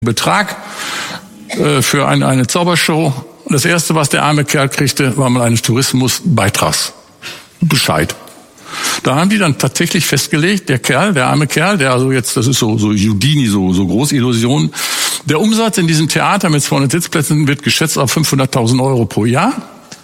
Betrag für eine Zaubershow. Das Erste, was der arme Kerl kriegte, war mal eines Tourismusbeitragsbescheid. Da haben die dann tatsächlich festgelegt, der arme Kerl, der also jetzt, das ist so Houdini, so Großillusion, der Umsatz in diesem Theater mit 200 Sitzplätzen wird geschätzt auf 500.000 € pro Jahr.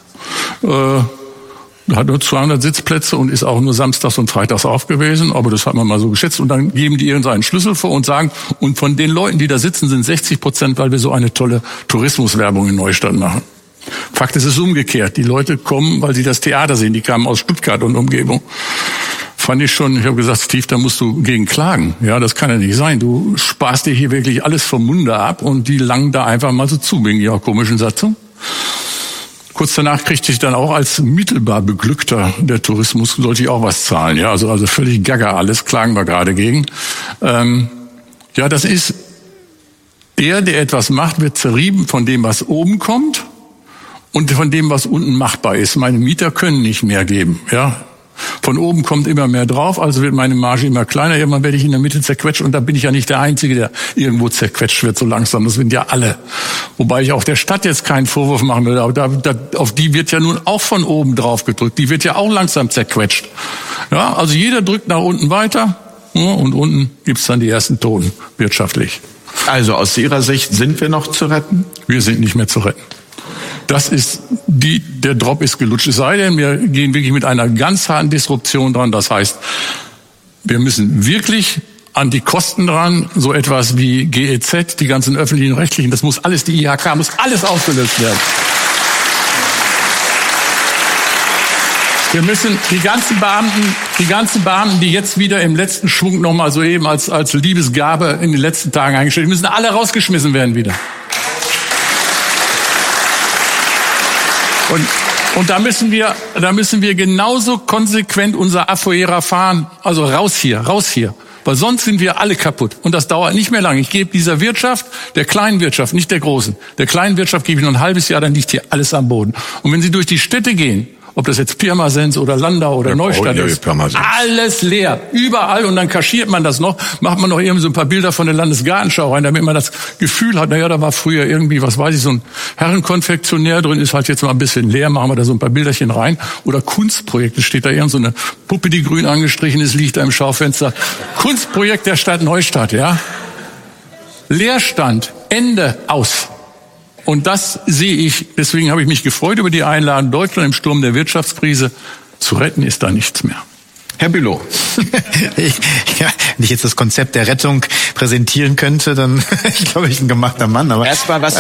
Hat nur 200 Sitzplätze und ist auch nur samstags und freitags auf gewesen, aber das hat man mal so geschätzt. Und dann geben die irgendeinen Schlüssel vor und sagen, und von den Leuten, die da sitzen, sind 60%, weil wir so eine tolle Tourismuswerbung in Neustadt machen. Fakt ist, es ist umgekehrt. Die Leute kommen, weil sie das Theater sehen. Die kamen aus Stuttgart und Umgebung. Fand ich schon, ich habe gesagt, Steve, da musst du gegen klagen. Ja, das kann ja nicht sein. Du sparst dir hier wirklich alles vom Munde ab und die langen da einfach mal so zu wegen ihrer komischen Satzung. Kurz danach kriegte ich dann auch als mittelbar Beglückter der Tourismus, sollte ich auch was zahlen. Ja, also völlig gaga alles, klagen wir gerade gegen. Ja, das ist, der etwas macht, wird zerrieben von dem, was oben kommt und von dem, was unten machbar ist. Meine Mieter können nicht mehr geben, ja. Von oben kommt immer mehr drauf, also wird meine Marge immer kleiner. Irgendwann werde ich in der Mitte zerquetscht und da bin ich ja nicht der Einzige, der irgendwo zerquetscht wird so langsam. Das sind ja alle. Wobei ich auch der Stadt jetzt keinen Vorwurf machen will. Aber auf die wird ja nun auch von oben drauf gedrückt. Die wird ja auch langsam zerquetscht. Ja, also jeder drückt nach unten weiter und unten gibt's dann die ersten Toten wirtschaftlich. Also aus Ihrer Sicht sind wir noch zu retten? Wir sind nicht mehr zu retten. Das ist der Drop ist gelutscht. Es sei denn, wir gehen wirklich mit einer ganz harten Disruption dran. Das heißt, wir müssen wirklich an die Kosten dran, so etwas wie GEZ, die ganzen öffentlichen Rechtlichen, das muss alles, die IHK, muss alles aufgelöst werden. Wir müssen die ganzen Beamten, die jetzt wieder im letzten Schwung nochmal so eben als Liebesgabe in den letzten Tagen eingestellt, die müssen alle rausgeschmissen werden wieder. Und da müssen wir genauso konsequent unser Affoera fahren, also raus hier, weil sonst sind wir alle kaputt und das dauert nicht mehr lange. Ich gebe dieser Wirtschaft, der kleinen Wirtschaft, nicht der großen, der kleinen Wirtschaft gebe ich noch ein halbes Jahr, dann liegt hier alles am Boden. Und wenn Sie durch die Städte gehen, ob das jetzt Pirmasens oder Landau oder Neustadt ist, alles leer, überall, und dann kaschiert man das noch, macht man noch irgendwie so ein paar Bilder von der Landesgartenschau rein, damit man das Gefühl hat, naja, da war früher irgendwie, was weiß ich, so ein Herrenkonfektionär drin, ist halt jetzt mal ein bisschen leer, machen wir da so ein paar Bilderchen rein. Oder Kunstprojekte, steht da irgend so eine Puppe, die grün angestrichen ist, liegt da im Schaufenster. Kunstprojekt der Stadt Neustadt, ja. Leerstand, Ende, aus. Und das sehe ich, deswegen habe ich mich gefreut über die Einladung, Deutschland im Sturm der Wirtschaftskrise. Zu retten ist da nichts mehr. Herr Bülow. Wenn ich jetzt das Konzept der Rettung präsentieren könnte, dann ich glaube, ich ein gemachter Mann. Aber erstmal, was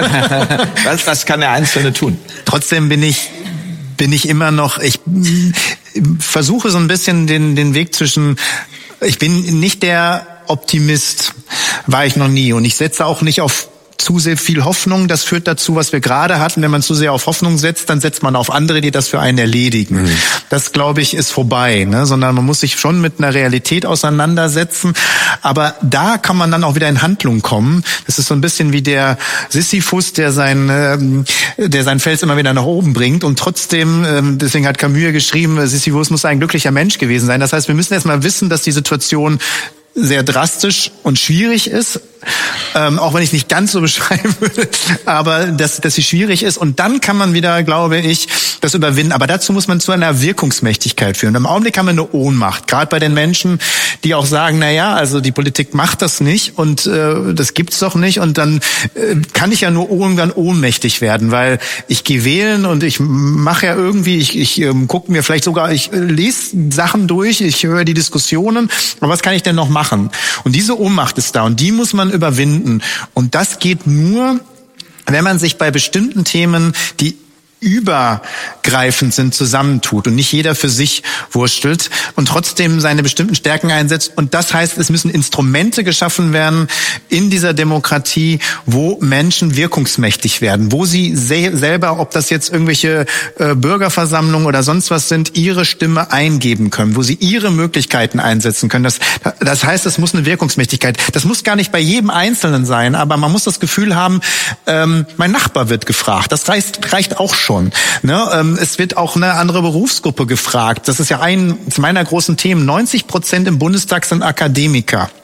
kann der Einzelne tun? Trotzdem bin ich immer noch, ich versuche so ein bisschen den Weg zwischen, ich bin nicht der Optimist, war ich noch nie, und ich setze auch nicht auf zu sehr viel Hoffnung. Das führt dazu, was wir gerade hatten. Wenn man zu sehr auf Hoffnung setzt, dann setzt man auf andere, die das für einen erledigen. Mhm. Das, glaube ich, ist vorbei, ne? Sondern man muss sich schon mit einer Realität auseinandersetzen. Aber da kann man dann auch wieder in Handlung kommen. Das ist so ein bisschen wie der Sisyphus, der seinen Fels immer wieder nach oben bringt. Und trotzdem, deswegen hat Camus geschrieben, Sisyphus muss ein glücklicher Mensch gewesen sein. Das heißt, wir müssen erst mal wissen, dass die Situation sehr drastisch und schwierig ist, auch wenn ich es nicht ganz so beschreiben würde, aber dass sie schwierig ist, und dann kann man wieder, glaube ich, das überwinden. Aber dazu muss man zu einer Wirkungsmächtigkeit führen. Im Augenblick haben wir eine Ohnmacht, gerade bei den Menschen, die auch sagen, na ja, also die Politik macht das nicht und das gibt's doch nicht, und dann kann ich ja nur irgendwann ohnmächtig werden, weil ich gehe wählen und ich mache ja irgendwie, ich gucke mir vielleicht sogar, ich lese Sachen durch, ich höre die Diskussionen, aber was kann ich denn noch machen? Und diese Ohnmacht ist da und die muss man überwinden. Und das geht nur, wenn man sich bei bestimmten Themen, die übergreifend sind, zusammentut und nicht jeder für sich wurstelt und trotzdem seine bestimmten Stärken einsetzt. Und das heißt, es müssen Instrumente geschaffen werden in dieser Demokratie, wo Menschen wirkungsmächtig werden, wo sie selber, ob das jetzt irgendwelche Bürgerversammlungen oder sonst was sind, ihre Stimme eingeben können, wo sie ihre Möglichkeiten einsetzen können. Das heißt, es muss eine Wirkungsmächtigkeit. Das muss gar nicht bei jedem Einzelnen sein, aber man muss das Gefühl haben, mein Nachbar wird gefragt. Das reicht auch schon. Es wird auch eine andere Berufsgruppe gefragt. Das ist ja eins meiner großen Themen. 90% im Bundestag sind Akademiker.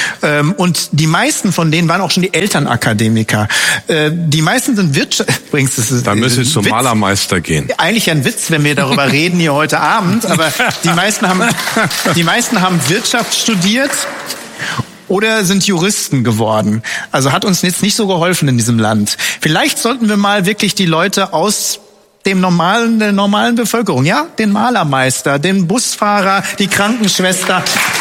Und die meisten von denen waren auch schon die Elternakademiker. Die meisten sind übrigens, das ist da müssen wir zum Witz. Malermeister gehen. Eigentlich ein Witz, wenn wir darüber reden hier heute Abend, aber die meisten haben Wirtschaft studiert oder sind Juristen geworden. Also hat uns jetzt nicht so geholfen in diesem Land. Vielleicht sollten wir mal wirklich die Leute aus der normalen Bevölkerung, ja, den Malermeister, den Busfahrer, die Krankenschwester,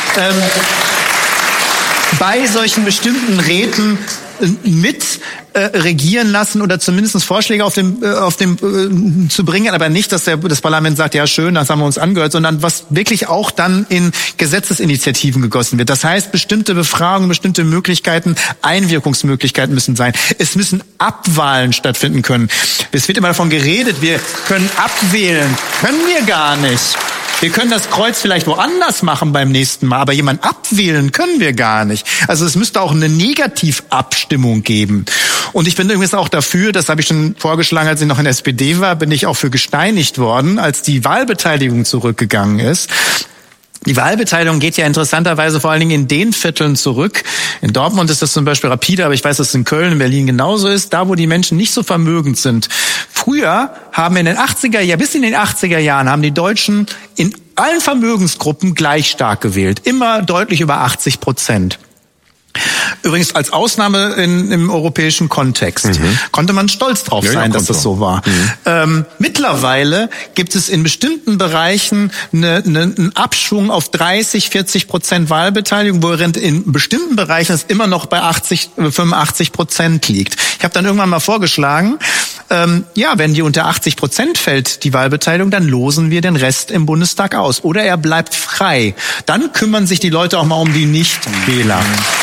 bei solchen bestimmten Räten mit regieren lassen oder zumindest Vorschläge auf dem zu bringen, aber nicht, dass das Parlament sagt, ja schön, das haben wir uns angehört, sondern was wirklich auch dann in Gesetzesinitiativen gegossen wird. Das heißt, bestimmte Befragungen, bestimmte Möglichkeiten, Einwirkungsmöglichkeiten müssen sein. Es müssen Abwahlen stattfinden können. Es wird immer davon geredet, wir können abwählen. Können wir gar nicht. Wir können das Kreuz vielleicht woanders machen beim nächsten Mal, aber jemand abwählen können wir gar nicht. Also es müsste auch eine Negativabstimmung geben. Und ich bin übrigens auch dafür, das habe ich schon vorgeschlagen, als ich noch in der SPD war, bin ich auch für gesteinigt worden, als die Wahlbeteiligung zurückgegangen ist. Die Wahlbeteiligung geht ja interessanterweise vor allen Dingen in den Vierteln zurück. In Dortmund ist das zum Beispiel rapide, aber ich weiß, dass es in Köln, in Berlin genauso ist. Da, wo die Menschen nicht so vermögend sind. Früher haben bis in den 80er Jahren haben die Deutschen in allen Vermögensgruppen gleich stark gewählt. Immer deutlich über 80%. Übrigens als Ausnahme im europäischen Kontext. Konnte man stolz drauf sein, dass das so war. Mittlerweile gibt es in bestimmten Bereichen einen Abschwung auf 30-40% Wahlbeteiligung, während in bestimmten Bereichen es immer noch bei 85% liegt. Ich habe dann irgendwann mal vorgeschlagen, wenn die unter 80% fällt, die Wahlbeteiligung, dann losen wir den Rest im Bundestag aus. Oder er bleibt frei. Dann kümmern sich die Leute auch mal um die Nichtwähler.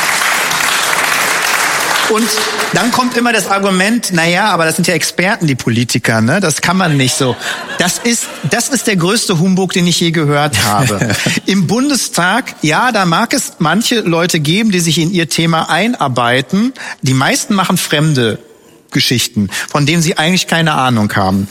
Und dann kommt immer das Argument, aber das sind ja Experten, die Politiker, ne? Das kann man nicht so. Das ist der größte Humbug, den ich je gehört habe. Im Bundestag, da mag es manche Leute geben, die sich in ihr Thema einarbeiten. Die meisten machen fremde Geschichten, von denen sie eigentlich keine Ahnung haben.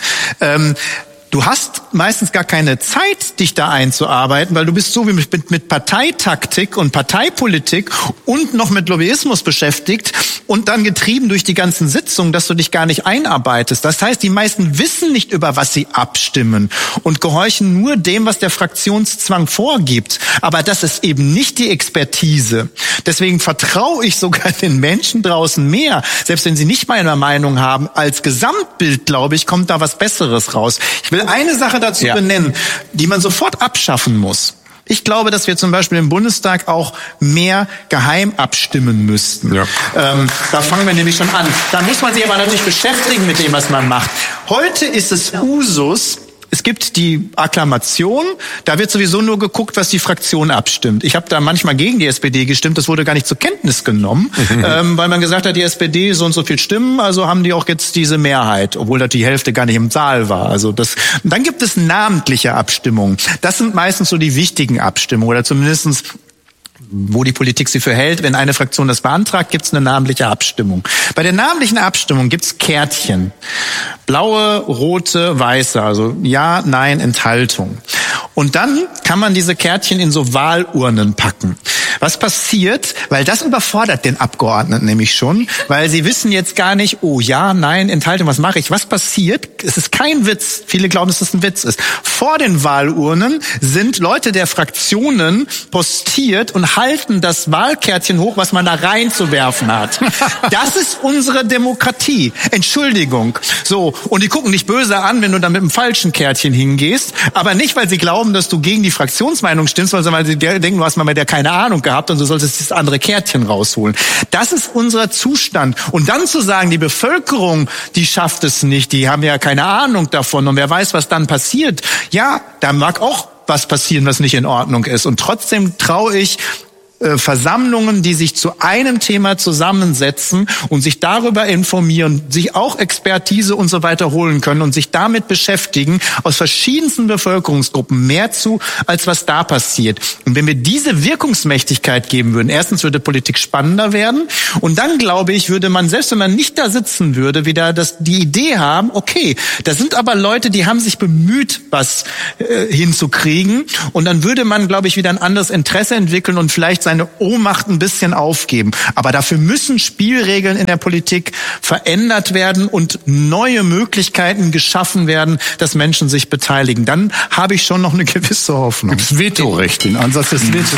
Du hast meistens gar keine Zeit, dich da einzuarbeiten, weil du bist so wie mit Parteitaktik und Parteipolitik und noch mit Lobbyismus beschäftigt und dann getrieben durch die ganzen Sitzungen, dass du dich gar nicht einarbeitest. Das heißt, die meisten wissen nicht, über was sie abstimmen und gehorchen nur dem, was der Fraktionszwang vorgibt. Aber das ist eben nicht die Expertise. Deswegen vertraue ich sogar den Menschen draußen mehr, selbst wenn sie nicht meine Meinung haben. Als Gesamtbild, glaube ich, kommt da was Besseres raus. Ich will eine Sache dazu benennen, die man sofort abschaffen muss. Ich glaube, dass wir zum Beispiel im Bundestag auch mehr geheim abstimmen müssten. Ja. Da fangen wir nämlich schon an. Da muss man sich aber natürlich beschäftigen mit dem, was man macht. Heute ist es Usus. Es gibt die Akklamation, da wird sowieso nur geguckt, was die Fraktion abstimmt. Ich habe da manchmal gegen die SPD gestimmt, das wurde gar nicht zur Kenntnis genommen, weil man gesagt hat, die SPD so und so viel Stimmen, also haben die auch jetzt diese Mehrheit, obwohl da die Hälfte gar nicht im Saal war. Also dann gibt es namentliche Abstimmungen. Das sind meistens so die wichtigen Abstimmungen oder zumindestens wo die Politik sie für hält. Wenn eine Fraktion das beantragt, gibt es eine namentliche Abstimmung. Bei der namentlichen Abstimmung gibt es Kärtchen. Blaue, rote, weiße. Also Ja, Nein, Enthaltung. Und dann kann man diese Kärtchen in so Wahlurnen packen. Was passiert? Weil das überfordert den Abgeordneten nämlich schon, weil sie wissen jetzt gar nicht, oh ja, nein, Enthaltung, was mache ich? Was passiert? Es ist kein Witz. Viele glauben, dass es ein Witz ist. Vor den Wahlurnen sind Leute der Fraktionen postiert und halten das Wahlkärtchen hoch, was man da reinzuwerfen hat. Das ist unsere Demokratie. Entschuldigung. So, und die gucken dich böse an, wenn du dann mit dem falschen Kärtchen hingehst, aber nicht, weil sie glauben, dass du gegen die Fraktionsmeinung stimmst, sondern weil sie denken, du hast mal bei der keine Ahnung gehabt und du solltest das andere Kärtchen rausholen. Das ist unser Zustand. Und dann zu sagen, die Bevölkerung, die schafft es nicht, die haben ja keine Ahnung davon und wer weiß, was dann passiert. Ja, da mag auch was passieren, was nicht in Ordnung ist. Und trotzdem traue ich Versammlungen, die sich zu einem Thema zusammensetzen und sich darüber informieren, sich auch Expertise und so weiter holen können und sich damit beschäftigen, aus verschiedensten Bevölkerungsgruppen mehr zu, als was da passiert. Und wenn wir diese Wirkungsmächtigkeit geben würden, erstens würde Politik spannender werden und dann, glaube ich, würde man, selbst wenn man nicht da sitzen würde, wieder die Idee haben, okay, da sind aber Leute, die haben sich bemüht, was hinzukriegen und dann würde man, glaube ich, wieder ein anderes Interesse entwickeln und vielleicht seine Ohnmacht ein bisschen aufgeben. Aber dafür müssen Spielregeln in der Politik verändert werden und neue Möglichkeiten geschaffen werden, dass Menschen sich beteiligen. Dann habe ich schon noch eine gewisse Hoffnung. Das Vetorecht, den Ansatz des Veto.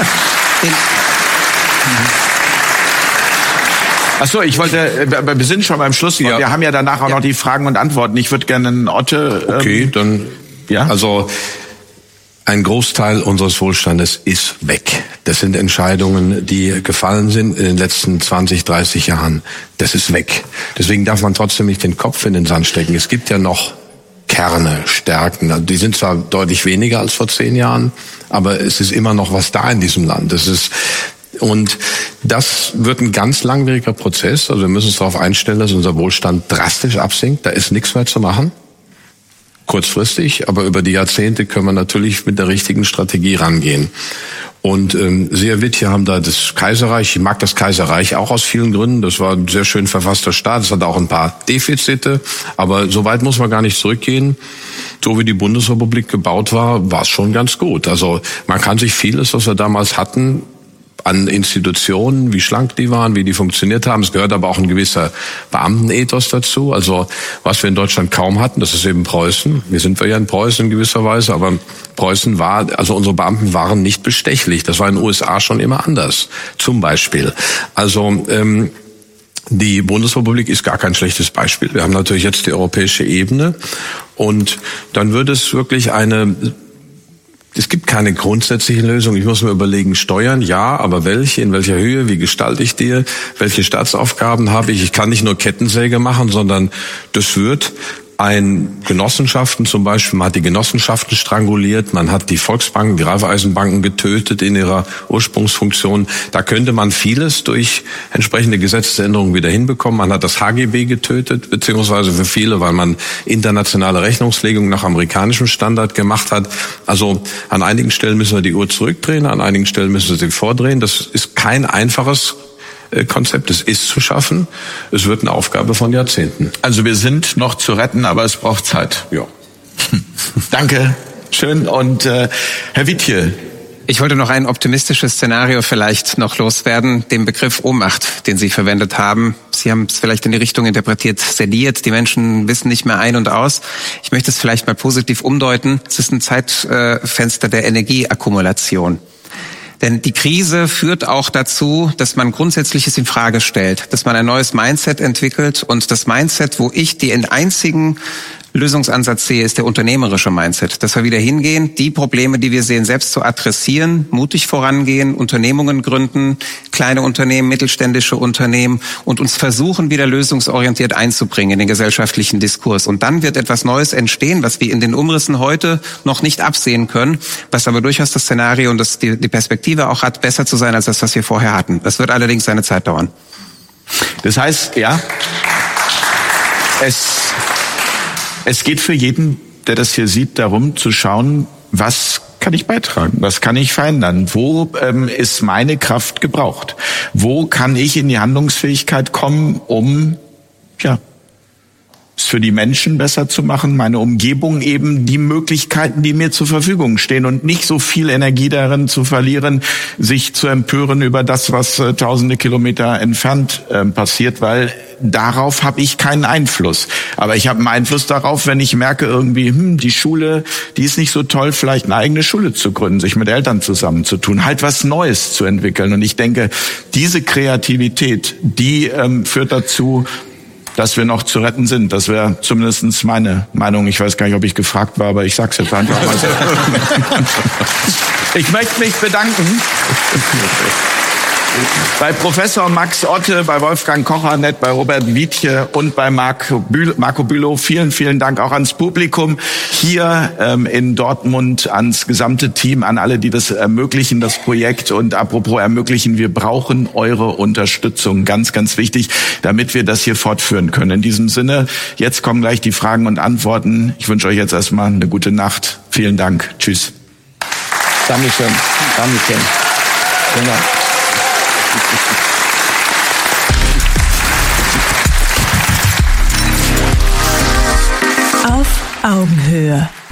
Achso, wir sind schon beim Schlusswort. Ja. Wir haben ja danach auch noch die Fragen und Antworten. Ich würde gerne einen Otte... Okay, dann... Ja? Also ein Großteil unseres Wohlstandes ist weg. Das sind Entscheidungen, die gefallen sind in den letzten 20, 30 Jahren. Das ist weg. Deswegen darf man trotzdem nicht den Kopf in den Sand stecken. Es gibt ja noch Kerne, Stärken. Die sind zwar deutlich weniger als vor 10 Jahren, aber es ist immer noch was da in diesem Land. Und das wird ein ganz langwieriger Prozess. Also wir müssen uns darauf einstellen, dass unser Wohlstand drastisch absinkt. Da ist nichts mehr zu machen. Kurzfristig, aber über die Jahrzehnte können wir natürlich mit der richtigen Strategie rangehen. Und Sie, Herr Witt, hier haben da das Kaiserreich. Ich mag das Kaiserreich auch aus vielen Gründen. Das war ein sehr schön verfasster Staat. Es hat auch ein paar Defizite. Aber so weit muss man gar nicht zurückgehen. So wie die Bundesrepublik gebaut war, war es schon ganz gut. Also man kann sich vieles, was wir damals hatten, an Institutionen, wie schlank die waren, wie die funktioniert haben. Es gehört aber auch ein gewisser Beamtenethos dazu. Also was wir in Deutschland kaum hatten, das ist eben Preußen. Wir sind ja in Preußen in gewisser Weise, aber Preußen also unsere Beamten waren nicht bestechlich. Das war in den USA schon immer anders, zum Beispiel. Also die Bundesrepublik ist gar kein schlechtes Beispiel. Wir haben natürlich jetzt die europäische Ebene und dann wird es wirklich es gibt keine grundsätzliche Lösung. Ich muss mir überlegen, Steuern, ja, aber welche, in welcher Höhe, wie gestalte ich die, welche Staatsaufgaben habe ich? Ich kann nicht nur Kettensäge machen, sondern das wird Genossenschaften zum Beispiel, man hat die Genossenschaften stranguliert, man hat die Volksbanken, die Raiffeisenbanken getötet in ihrer Ursprungsfunktion. Da könnte man vieles durch entsprechende Gesetzesänderungen wieder hinbekommen. Man hat das HGB getötet, beziehungsweise für viele, weil man internationale Rechnungslegung nach amerikanischem Standard gemacht hat. Also an einigen Stellen müssen wir die Uhr zurückdrehen, an einigen Stellen müssen wir sie vordrehen. Das ist kein einfaches Konzept. Es ist zu schaffen. Es wird eine Aufgabe von Jahrzehnten. Also wir sind noch zu retten, aber es braucht Zeit. Ja. Danke. Schön. Und Herr Wittje. Ich wollte noch ein optimistisches Szenario vielleicht noch loswerden. Den Begriff Ohnmacht, den Sie verwendet haben. Sie haben es vielleicht in die Richtung interpretiert, sediert. Die Menschen wissen nicht mehr ein und aus. Ich möchte es vielleicht mal positiv umdeuten. Es ist ein Zeitfenster der Energieakkumulation. Denn die Krise führt auch dazu, dass man Grundsätzliches in Frage stellt, dass man ein neues Mindset entwickelt. Und das Mindset, wo ich den einzigen Lösungsansatz sehe, ist der unternehmerische Mindset. Dass wir wieder hingehen, die Probleme, die wir sehen, selbst zu adressieren, mutig vorangehen, Unternehmungen gründen, kleine Unternehmen, mittelständische Unternehmen und uns versuchen, wieder lösungsorientiert einzubringen in den gesellschaftlichen Diskurs. Und dann wird etwas Neues entstehen, was wir in den Umrissen heute noch nicht absehen können, was aber durchaus das Szenario und die Perspektive auch hat, besser zu sein als das, was wir vorher hatten. Das wird allerdings seine Zeit dauern. Das heißt, ja, es geht für jeden, der das hier sieht, darum zu schauen, was kann ich beitragen, was kann ich verändern, wo ist meine Kraft gebraucht, wo kann ich in die Handlungsfähigkeit kommen, um es für die Menschen besser zu machen, meine Umgebung eben die Möglichkeiten, die mir zur Verfügung stehen und nicht so viel Energie darin zu verlieren, sich zu empören über das, was tausende Kilometer entfernt passiert, weil darauf habe ich keinen Einfluss. Aber ich habe einen Einfluss darauf, wenn ich merke irgendwie, die Schule, die ist nicht so toll, vielleicht eine eigene Schule zu gründen, sich mit Eltern zusammenzutun, halt was Neues zu entwickeln. Und ich denke, diese Kreativität, die führt dazu, dass wir noch zu retten sind. Das wäre zumindest meine Meinung. Ich weiß gar nicht, ob ich gefragt war, aber ich sag's jetzt einfach mal so. Ich möchte mich bedanken bei Professor Max Otte, bei Wolfgang Kochernet, bei Robert Wittje und bei Marco Bülow. Vielen, vielen Dank auch ans Publikum hier in Dortmund, ans gesamte Team, an alle, die das ermöglichen, das Projekt. Und apropos ermöglichen, wir brauchen eure Unterstützung. Ganz, ganz wichtig, damit wir das hier fortführen können. In diesem Sinne, jetzt kommen gleich die Fragen und Antworten. Ich wünsche euch jetzt erstmal eine gute Nacht. Vielen Dank. Tschüss. Dankeschön. Dankeschön. Genau. Auf Augenhöhe.